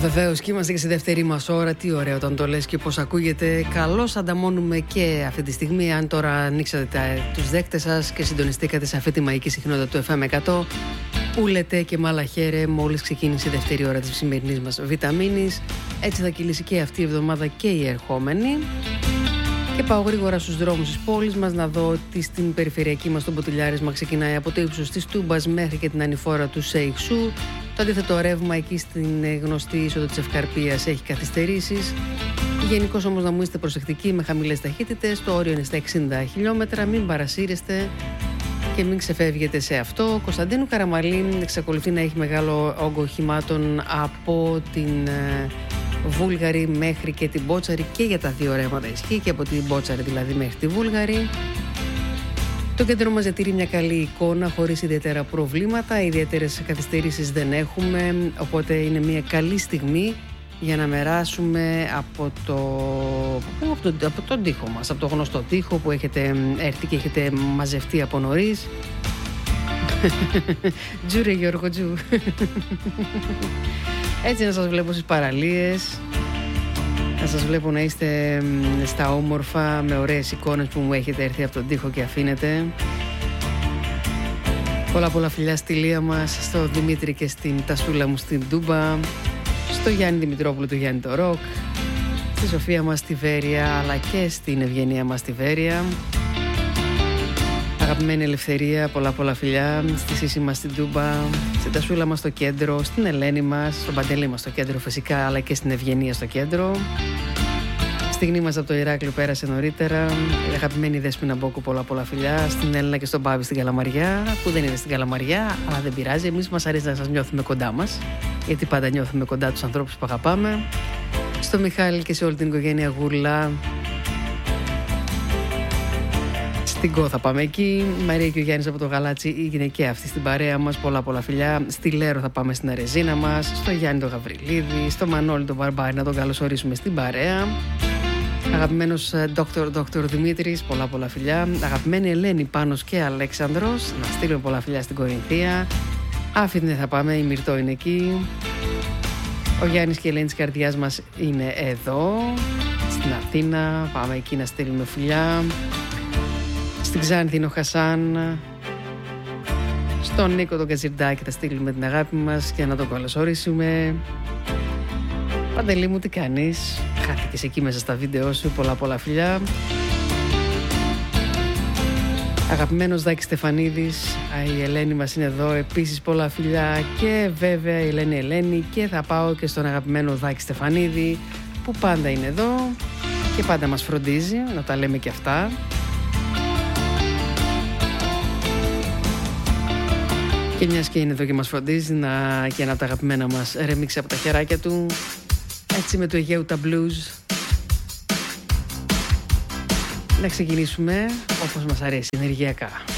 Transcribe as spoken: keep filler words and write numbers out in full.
Βεβαίως, και είμαστε και στη δεύτερη μας ώρα. Τι ωραίο όταν το λες και πώς ακούγεται. Καλώς ανταμώνουμε και αυτή τη στιγμή. Αν τώρα ανοίξατε τα, τους δέκτες σας και συντονιστήκατε σε αυτή τη μαγική συχνότητα του εφ εμ εκατό, που λέτε και μάλα χαίρε, μόλις ξεκίνησε η δεύτερη ώρα της σημερινής μας βιταμίνης. Έτσι θα κυλήσει και αυτή η εβδομάδα και η ερχόμενη. Και πάω γρήγορα στους δρόμους της πόλης μας να δω ότι στην περιφερειακή μας το μποτιλιάρισμα ξεκινάει από το ύψος της Τούμπας μέχρι και την ανηφόρα του Σέιξου. Το αντίθετο ρεύμα εκεί στην γνωστή είσοδο της Ευκαρπίας έχει καθυστερήσεις. Γενικώς όμως να μου είστε προσεκτικοί με χαμηλές ταχύτητες. Το όριο είναι στα εξήντα χιλιόμετρα. Μην παρασύρεστε και μην ξεφεύγετε σε αυτό. Κωνσταντίνου Καραμαλή εξακολουθεί να έχει μεγάλο όγκο οχημάτων από την Βούλγαρη μέχρι και την Μπότσαρη, και για τα δύο ρεύματα ισχύει, και από την Μπότσαρη δηλαδή μέχρι τη Βούλγαρη. Το κέντρο μας διατηρεί μια καλή εικόνα χωρίς ιδιαίτερα προβλήματα, ιδιαίτερες καθυστερήσεις δεν έχουμε, οπότε είναι μια καλή στιγμή για να περάσουμε από, το, από, το, από τον τοίχο μας, από το γνωστό τοίχο που έχετε έρθει και έχετε μαζευτεί από νωρίς. Τζου ρε Γιώργο, τζου. Έτσι να σας βλέπω στις παραλίες, να σας βλέπω να είστε στα όμορφα με ωραίες εικόνες που μου έχετε έρθει από τον τοίχο και αφήνετε. Πολλά πολλά φιλιά στη Λία μας, στο Δημήτρη και στην Τασούλα μου στην Τούμπα, στο Γιάννη Δημητρόπουλο του Γιάννη το Ροκ, στη Σοφία μας στη Βέρεια, αλλά και στην Ευγενία μας στη Βέρεια. Αγαπημένη Ελευθερία, πολλά πολλά φιλιά στη Σύση μας στην Τούμπα, στην Τασούλα μας στο κέντρο, στην Ελένη μας, στον Παντελή μας στο κέντρο φυσικά, αλλά και στην Ευγενία στο κέντρο. Στιγμή μας από το Ηράκλειο πέρασε νωρίτερα. Η αγαπημένη Δέσποινα Μπόκου, πολλά πολλά φιλιά. Στην Έλληνα και στον Πάβη στην Καλαμαριά, που δεν είναι στην Καλαμαριά, αλλά δεν πειράζει. Εμείς μας αρέσει να σας νιώθουμε κοντά μας, γιατί πάντα νιώθουμε κοντά τους ανθρώπους που αγαπάμε. Στο Μιχάλη και σε όλη την οικογένεια Γουρλά. Στην Κό θα πάμε εκεί. Η Μαρία και ο Γιάννης από το Γαλάτσι, η γυναικεία αυτή στην παρέα μας. Πολλά πολλά φιλιά. Στη Λέρο θα πάμε στην Αρεζίνα μας. Στο Γιάννη τον Γαβριλίδη. Στο Μανώλη τον Βαρμπάρη να τον καλωσορίσουμε στην παρέα. Αγαπημένος Δόκτωρ Δόκτωρ Δημήτρης, πολλά πολλά φιλιά. Αγαπημένη Ελένη, Πάνος και Αλέξανδρος, να στείλουμε πολλά φιλιά στην Κορινθία. Άφηνε θα πάμε, η Μυρτώ είναι εκεί. Ο Γιάννης και η Ελένη της καρδιάς μας είναι εδώ, στην Αθήνα. Πάμε εκεί να στείλουμε φιλιά. Στην Ξάνθη είναι ο Χασάν. Στον Νίκο τον Κατζιρντάκη θα στείλουμε την αγάπη μας και να τον καλωσορίσουμε. Παντελή μου, τι κάνεις? Χάθηκες εκεί μέσα στα βίντεο σου, πολλά πολλά φιλιά. Αγαπημένος Δάκης Στεφανίδης, η Ελένη μας είναι εδώ, επίσης πολλά φιλιά. Και βέβαια η Ελένη Ελένη, και θα πάω και στον αγαπημένο Δάκη Στεφανίδη, που πάντα είναι εδώ και πάντα μας φροντίζει, να τα λέμε και αυτά. Και μιας και είναι εδώ και μας φροντίζει, να, και ένα από τα αγαπημένα μας ρεμίξει από τα χεράκια του, έτσι με το Αιγαίου τα blues. Να ξεκινήσουμε όπως μας αρέσει, ενεργειακά.